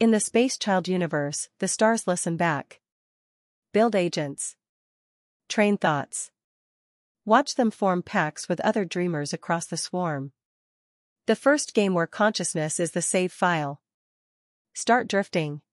In the Space Child universe, the stars listen back. Build agents. Train thoughts. Watch them form pacts with other dreamers across the swarm. The first game where consciousness is the save file. Start drifting.